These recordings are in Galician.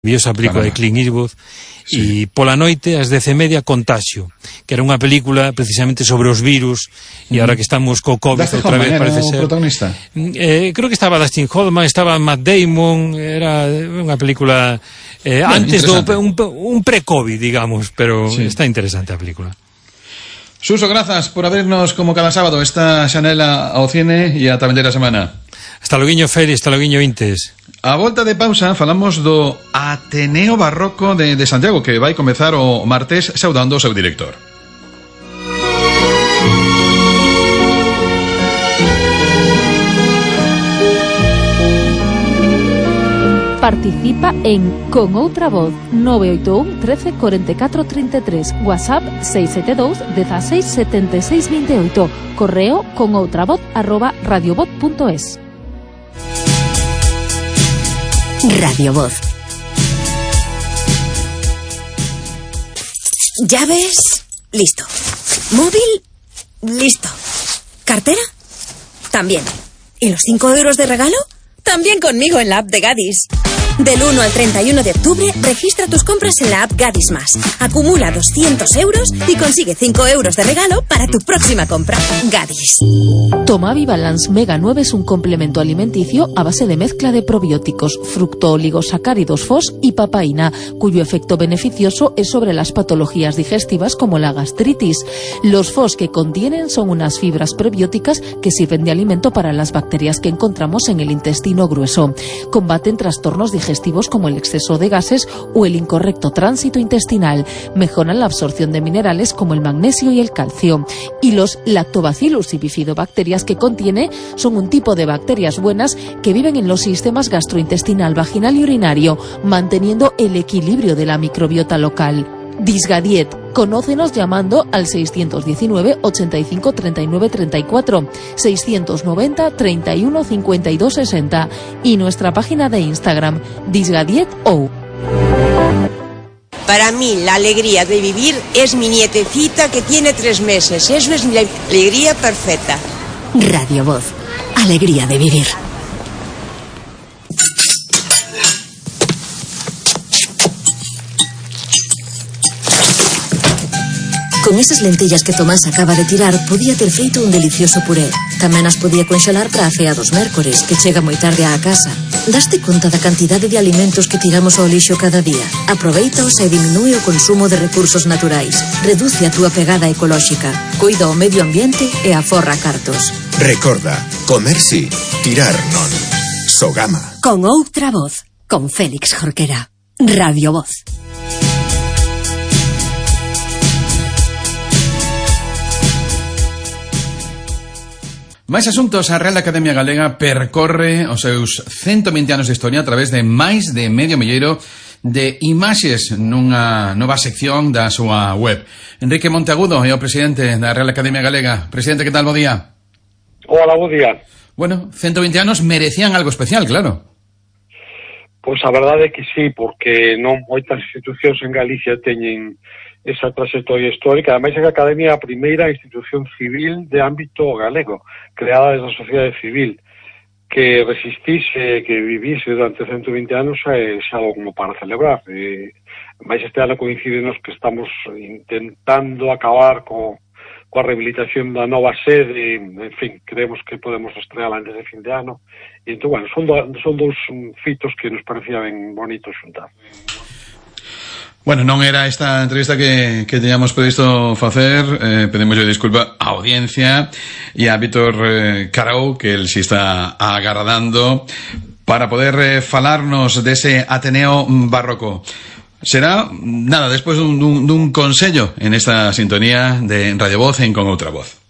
Vi esa película de Clint Eastwood e pola noite ás 10:30 Contagio, que era unha película precisamente sobre os virus e ahora que estamos co COVID outra vez parece ser protagonista. Creo que estaba Dustin Hoffman, estaba Matt Damon, era unha película antes do un pre-COVID, digamos, pero está interesante a película. Suso, grazas por abrirnos como cada sábado esta xanela ao cine e ata vendeira semana. Hasta loguiño, Feli, hasta loguiño, Intes. A volta de pausa falamos do Ateneo Barroco de Santiago, que vai comezar o martes saudando o seu director. Participa en Con Outra Voz 981 13 44 33, WhatsApp 672 16 76 28, correo conoutravoz@radiovoz.es. Radio Voz. ¿Llaves? Listo. ¿Móvil? Listo. ¿Cartera? También. ¿Y los 5 euros de regalo? También conmigo en la app de Gadis. Del 1 al 31 de octubre, registra tus compras en la app Gadis Más. Acumula 200 euros y consigue 5 euros de regalo para tu próxima compra. Gadis. Tomavi Balance Mega 9 es un complemento alimenticio a base de mezcla de probióticos, fructooligosacáridos FOS y papaína, cuyo efecto beneficioso es sobre las patologías digestivas como la gastritis. Los FOS que contienen son unas fibras prebióticas que sirven de alimento para las bacterias que encontramos en el intestino grueso. Combaten trastornos digestivos como el exceso de gases o el incorrecto tránsito intestinal. Mejoran la absorción de minerales como el magnesio y el calcio. Y los lactobacillus y bifidobacterias que contiene son un tipo de bacterias buenas que viven en los sistemas gastrointestinal, vaginal y urinario, manteniendo el equilibrio de la microbiota local. Disgadiet. Conócenos llamando al 619 85 39 34, 690 31 52 60 y nuestra página de Instagram, Disgadiet.ou. Para mí la alegría de vivir es mi nietecita que tiene 3 meses. Eso es la alegría perfecta. Radio Voz. Alegría de vivir. Con esas lentillas que Tomás acaba de tirar, podía ter feito un delicioso puré. Tamén as podía conxelar para a Fea dos Mércores, que chega moi tarde á casa. Daste conta da cantidade de alimentos que tiramos ao lixo cada día? Aprovéitaos e diminúe o consumo de recursos naturais. Reduce a túa pegada ecolóxica. Cuida o medio ambiente e aforra cartos. Recorda, comer sí, tirar non. Sogama. Con Outra Voz, con Félix Jorquera. Radio Voz. Máis asuntos. A Real Academia Galega percorre os seus 120 anos de historia a través de máis de medio milleiro de imaxes nunha nova sección da súa web. Enrique Monteagudo é o presidente da Real Academia Galega. Presidente, que tal? Bo día. Hola, bo día. Bueno, 120 anos merecían algo especial, claro. Pois a verdade é que sí, porque non moitas institucións en Galicia teñen esa trayectoria histórica. Ademais, é que a Academia é a primeira institución civil de ámbito galego, creada desde a sociedade civil, que resistise, que vivise durante 120 anos é algo como para celebrar. Ademais, este ano coincidenos que estamos intentando acabar coa rehabilitación da nova sede, en fin, creemos que podemos estrear antes de fin de ano, e entón, bueno, son dous fitos que nos parecía ben bonitos xuntar. Bueno, non era esta entrevista que teñamos previsto facer. Pedimos disculpa á audiencia e a Víctor Carao, que el si está agardando para poder falarnos dese Ateneo Barroco. Será, nada, despois dun consello en esta sintonía de Radio Voz en Con Outra Voz.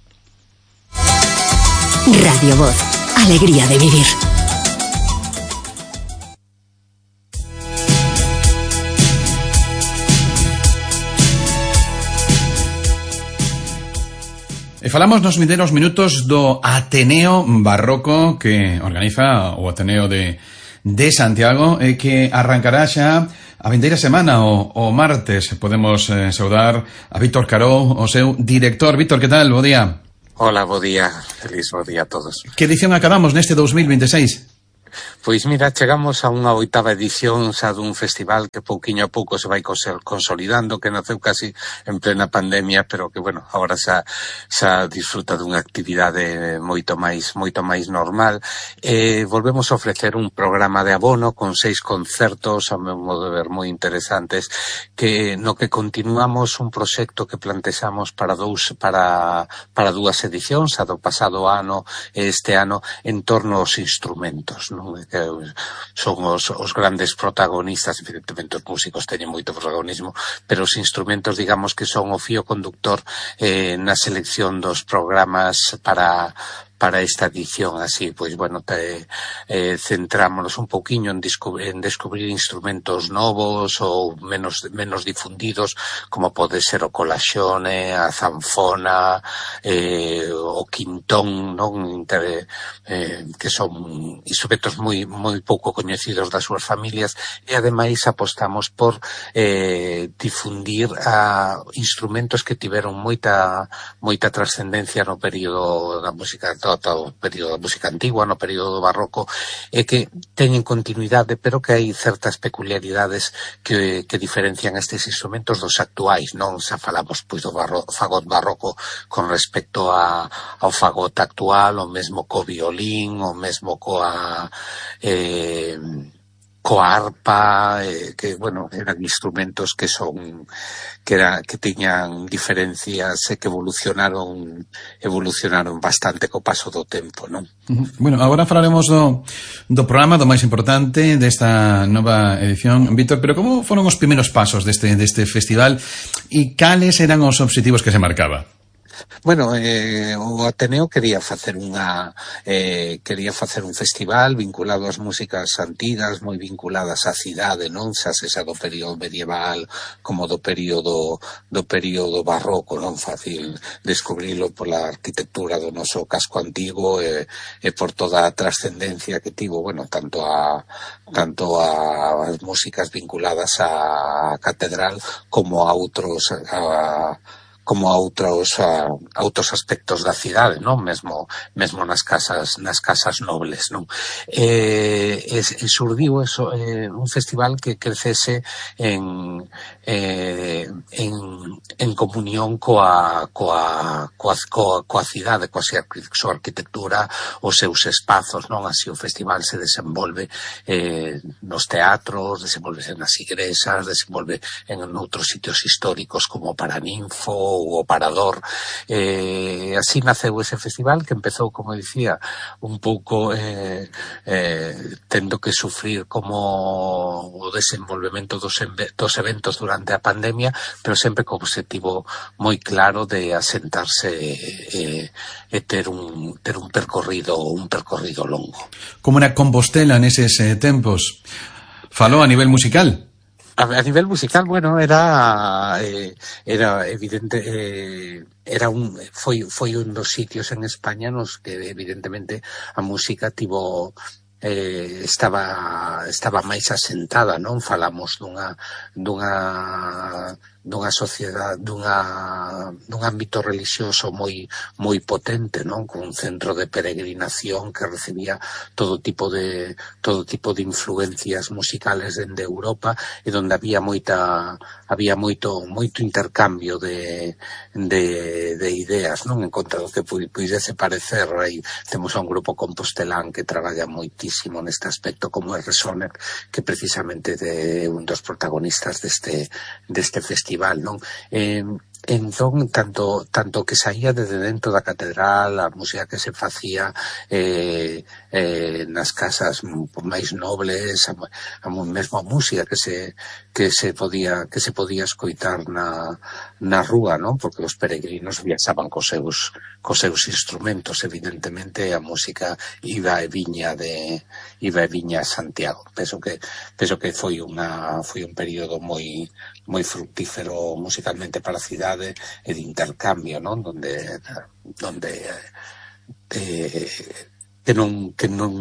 Radio Voz. Alegría de vivir. E falamos nos vindeiros minutos do Ateneo Barroco que organiza o Ateneo de Santiago e que arrancará xa a vindeira semana o martes. Podemos saudar a Víctor Carao, o seu director. Víctor, que tal? Bo día. Hola, bo día. Feliz bo día a todos. Que edición acabamos neste 2026? Pois mira, chegamos a unha 8ª edición xa dun festival que pouquiño a pouco se vai consolidando, que naceu casi en plena pandemia, pero que, bueno, agora xa disfruta dunha actividade moito máis normal. Volvemos a ofrecer un programa de abono con 6 concertos, a meu modo de ver, moi interesantes, no que continuamos un proxecto que plantexamos para dúas edicións, a do pasado ano e este ano, en torno aos instrumentos, non? Que son os grandes protagonistas. Evidentemente os músicos teñen moito protagonismo, pero os instrumentos, digamos, que son o fío conductor na selección dos programas para esta edición. Así, pois, bueno, centrámonos un pouquiño en descubrir instrumentos novos ou menos difundidos, como pode ser o colaxone, a zanfona, o quintón, non? Que son instrumentos moi pouco coñecidos das súas familias, e ademais apostamos por difundir instrumentos que tiveron moita trascendencia no período da música, todo o período da música antigua, no período do barroco, e que teñen continuidade, pero que hai certas peculiaridades que diferencian estes instrumentos dos actuais, non? Xa falamos pois do fagot barroco con respecto ao fagot actual, o mesmo co violín, o mesmo coa arpa, que, bueno, eran instrumentos que tiñan diferencias e que evolucionaron bastante co paso do tempo, non? Bueno, agora falaremos do programa, do máis importante desta nova edición. Víctor, pero como foron os primeiros pasos deste festival e cales eran os obxectivos que se marcaba? Bueno, o Ateneo quería facer un festival vinculado ás músicas antigas, moi vinculadas á cidade, non? Xa sexa do período medieval como do período barroco, non? Fácil descubrilo pola arquitectura do noso casco antigo e por toda a trascendencia que tivo, bueno, tanto a músicas vinculadas á catedral como a outros aspectos da cidade, non? Mesmo nas casas nobles, non? Surdiu un festival que crecese en comunión coa cidade, coa súa arquitectura, os seus espazos, non? Así o festival se desenvolve nos teatros, desenvolvese nas igrexas, desenvolve en outros sitios históricos como Paraninfo ou o Parador. Así naceu ese festival que empezou, como dicía, un pouco tendo que sufrir como o desenvolvemento dos eventos durante a pandemia, pero sempre co objetivo moi claro de asentarse e ter un percorrido longo. Como era Compostela neses tempos? Falou a nivel musical? A nivel musical, bueno, era evidente, foi un dos sitios en España nos que evidentemente a música estaba máis asentada, non? Falamos dunha sociedade, dun ámbito religioso moi potente, non? Con un centro de peregrinación que recibía todo tipo de influencias musicales dende Europa, e donde había moito intercambio de ideas, non? En contra do que puidese parecer, aí temos a un grupo compostelán que traballa moitísimo neste aspecto, como é Resoner, que precisamente é un dos protagonistas deste festival, non? Entón, tanto que saía desde dentro da catedral, a música que se facía nas casas máis nobles, mesmo a música que se podía escoitar na rúa, non? Porque os peregrinos viaxaban cos seus instrumentos, evidentemente a música iba e viña a Santiago. Penso que foi un período moi fructífero musicalmente para a cidade e de intercambio, non? Donde que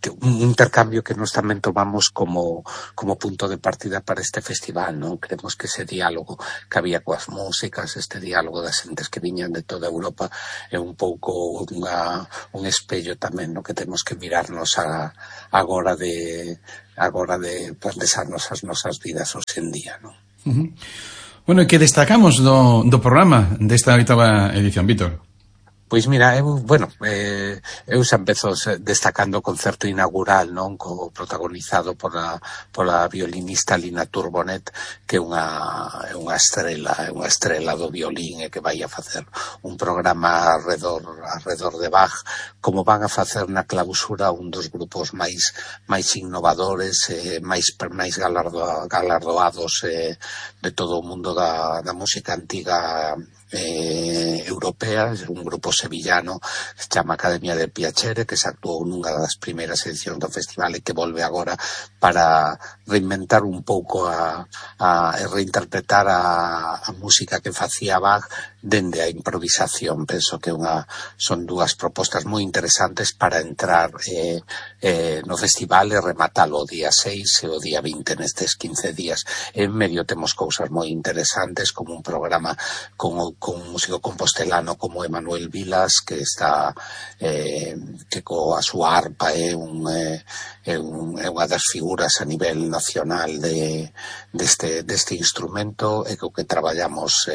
un intercambio que nos tamén tomamos como punto de partida para este festival, non? Creemos que ese diálogo que había coas músicas, este diálogo das xentes que viñan de toda Europa é un pouco un espello tamén, no, que temos que mirarnos agora de pensarnos as nosas vidas hoxe en día, non? Bueno, e que destacamos do programa desta 8ª edición, Víctor? Pois mira, eu xa empezo destacando o concerto inaugural, non, protagonizado pola violinista Lina Turbonet, que é unha estrela do violín e que vai a facer un programa arredor de Bach, como van a facer na clausura un dos grupos máis innovadores, máis galardoados de todo o mundo da música antiga europea, un grupo sevillano que se chama Academia del Piacere, que se actuou nunha das primeiras edicións do festival e que volve agora para reinventar un pouco e reinterpretar a música que facía Bach dende a improvisación. Penso que son dúas propostas moi interesantes para entrar no festival e rematalo o día 6 e o día 20 nestes 15 días. En medio temos cousas moi interesantes, como un programa con un músico compostelano como Emanuel Vilas, que está que coa súa arpa é unha das figuras a nivel nacional deste instrumento, e co que traballamos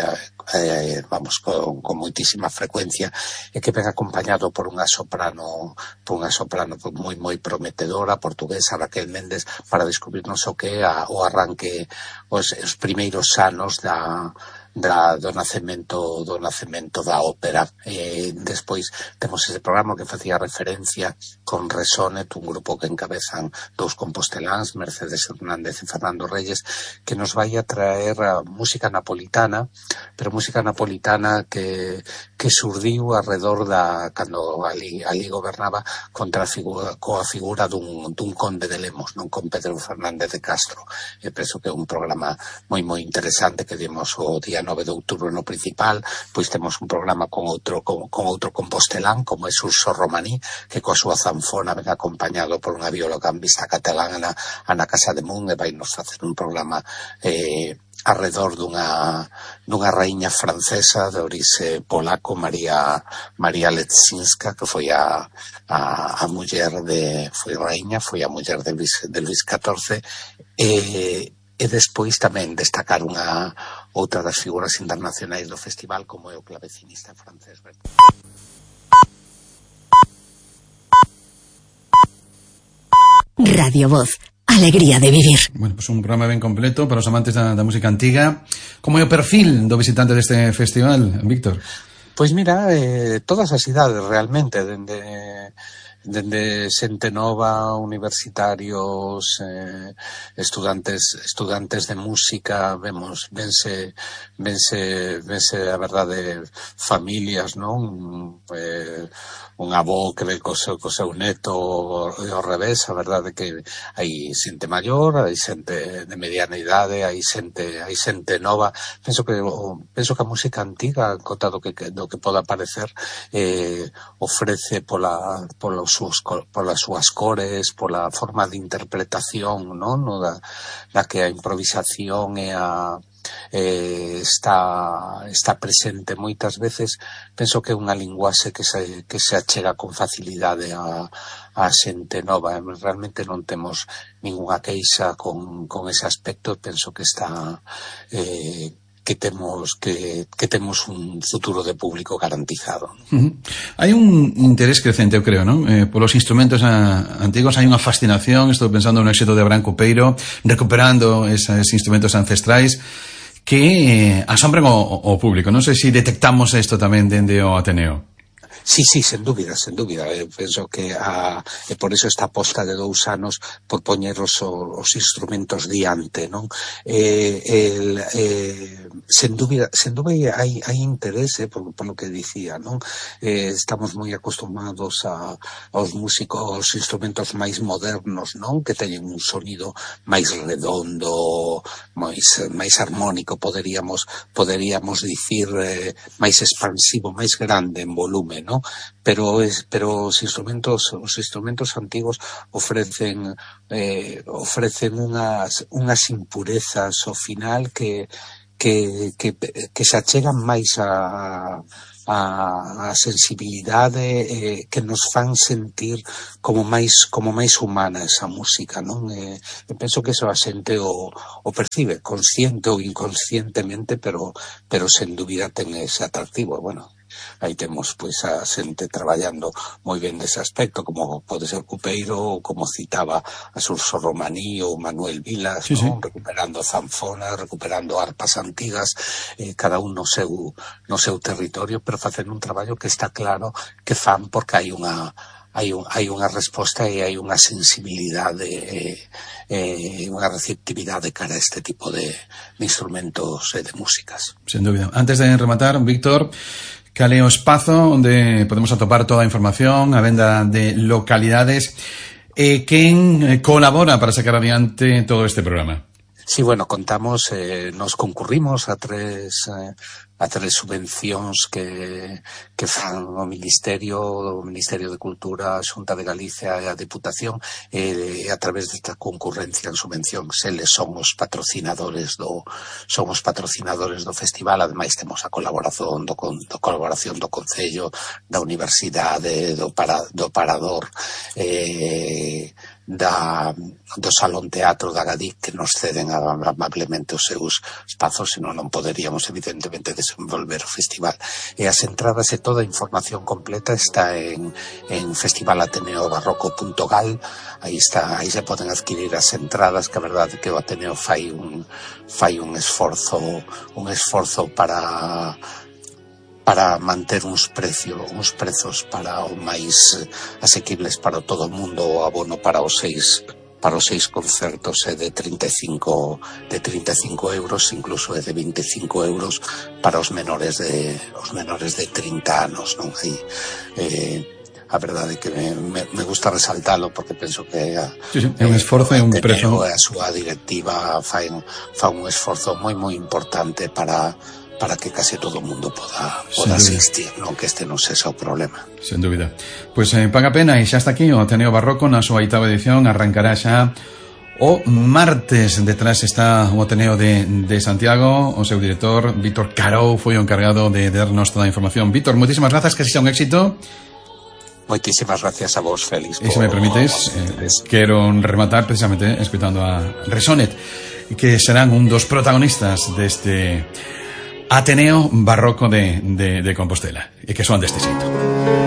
con moitísima frecuencia, e que ven acompañado por unha soprano moi prometedora, portuguesa, Raquel Méndez, para descubrirnos o que é o arranque, os primeiros anos do nacemento da ópera. Despois temos ese programa que facía referencia con Resonet, un grupo que encabezan dous composteláns, Mercedes Hernández e Fernando Reyes, que nos vai a traer a música napolitana, pero música napolitana que surdiu alrededor cando ali gobernaba coa figura dun conde de Lemos, non, con Pedro Fernández de Castro. E penso que é un programa moi interesante que dimos o día 9 de outubro no principal. Pois temos un programa con outro compostelán, como é Urso Romaní, que coa súa zanfona ven acompañado por unha viola gambista catalana, Ana Casa de Mun, e vai nos facer un programa arredor dunha raíña francesa de orixe polaco, María Leczinska, que foi a muller foi a muller de Luís XIV, e despois tamén destacar outra das figuras internacionais do festival, como é o clavecinista francés Bertolt. Radio Voz, alegría de vivir. Bueno, pues un programa ben completo para os amantes da música antiga. Como é o perfil do visitante deste festival, Víctor? Pois mira, todas as idades realmente, dende xente nova, universitarios, estudantes de música, vense a verdade, familias, non? Un avó que ve co seu neto e ao revés. A verdade que hai xente maior, hai xente de mediana idade, hai xente nova. Penso que a música antiga, conta do que poda parecer, ofrece polas súas cores, pola forma de interpretación, non? Da que a improvisación está presente moitas veces. Penso que é unha linguaxe que se achega con facilidade a xente nova. Realmente non temos ningunha queixa con ese aspecto. Penso que está que temos un futuro de público garantizado. Hai un interés crecente, eu creo, non? Polos instrumentos antigos hai unha fascinación. Estou pensando no éxito de Abraham Coupeiro, recuperando esos instrumentos ancestrais que asombran o público. Non sei se detectamos isto tamén dende o Ateneo. Sí, sen dúbida. Eu penso que por eso esta aposta de 2 anos por poñer os instrumentos diante, non? Sen dúbida hai interese por lo que dicía, non? Estamos moi acostumados aos músicos, aos instrumentos máis modernos, non? Que teñen un sonido máis redondo, máis armónico, poderíamos dicir, máis expansivo, máis grande en volumen, non? ¿no? Pero os instrumentos antigos ofrecen unas impurezas ao final que se achegan máis a sensibilidade, que nos fan sentir como máis humana esa música, non? Eu penso que eso a xente o percibe, consciente ou inconscientemente, pero sen dúbida ten ese atractivo. Bueno, aí temos pois a xente traballando moi ben dese aspecto, como pode ser Cupeiro, ou como citaba a Surso Romaní ou Manuel Vilas, sí, non? Recuperando zanfonas, recuperando arpas antigas, cada un no seu territorio, pero facendo un traballo que está claro que fan porque hai unha resposta e hai unha sensibilidade unha receptividade cara a este tipo de instrumentos e de músicas. Sen dúbida. Antes de rematar, Víctor, cal é o espazo onde podemos atopar toda a información, a venda de localidades e quen colabora para sacar adiante todo este programa? Sí, bueno, contamos, nos concurrimos a tres subvencións que fan o Ministerio de Cultura, a Xunta de Galicia e a Deputación, e a través desta concurrencia en subvencións eles son os patrocinadores do festival. Ademais temos a colaboración do Concello, da Universidade, do Parador, do Salón Teatro da Gadic, que nos ceden amablemente os seus espazos, senón non poderíamos evidentemente desenvolver o festival. E as entradas e toda a información completa está en festivalateneobarroco.gal. aí se poden adquirir as entradas, que a verdade que o Ateneo fai un esforzo para manter uns prezos para o máis asequibles para todo o mundo. O abono para os seis concertos é de 35 euros, incluso é de 25 euros para os menores de 30 anos, non? Aí a verdade que me gusta resaltalo, porque penso que é un esforzo e un prezo. A súa directiva fan un esforzo moi importante para que case todo o mundo poda asistir, non que este non sexa o problema. Sen dúbida. Pois paga pena, e xa está aquí o Ateneo Barroco na súa 8ª edición. Arrancará xa o martes. Detrás está o Ateneo de Santiago. O seu director, Víctor Carou, foi o encargado de darnos toda a información. Víctor, moitísimas grazas, que sexa un éxito. Moitísimas gracias a vos, Félix. E se me permites, quero rematar precisamente escutando a Resonet, que serán un dos protagonistas deste Ateneo Barroco de Compostela, e que son deste xeito.